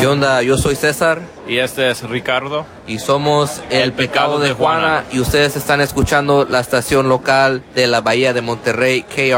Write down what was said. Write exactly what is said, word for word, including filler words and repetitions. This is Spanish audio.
¿Qué onda? Yo soy César. Y este es Ricardo. Y somos El, El Pecado, Pecado de de Juana, Juana. Y ustedes están escuchando la estación local de la Bahía de Monterrey, K